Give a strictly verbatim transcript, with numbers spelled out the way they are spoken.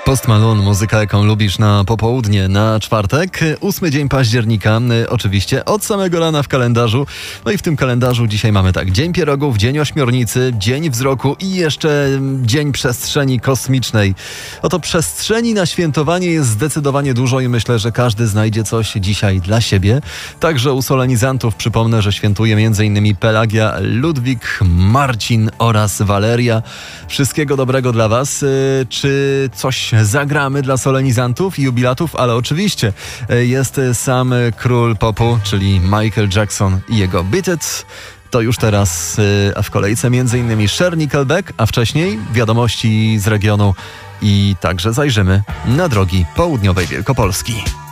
Post Malone, muzyka jaką lubisz na popołudnie, na czwartek, ósmy dzień października, oczywiście od samego rana w kalendarzu. No i w tym kalendarzu dzisiaj mamy tak, dzień pierogów, dzień ośmiornicy, dzień wzroku i jeszcze dzień przestrzeni kosmicznej. Oto przestrzeni na świętowanie jest zdecydowanie dużo i myślę, że każdy znajdzie coś dzisiaj dla siebie. Także u solenizantów przypomnę, że świętuje m.in. Pelagia, Ludwik, Marcin oraz Waleria. Wszystkiego dobrego dla was. Czy coś zagramy dla solenizantów i jubilatów? Ale oczywiście jest sam król popu, czyli Michael Jackson i jego Beat It. To już teraz, a w kolejce między innymi Cher, Nickelback, a wcześniej wiadomości z regionu i także zajrzymy na drogi południowej Wielkopolski.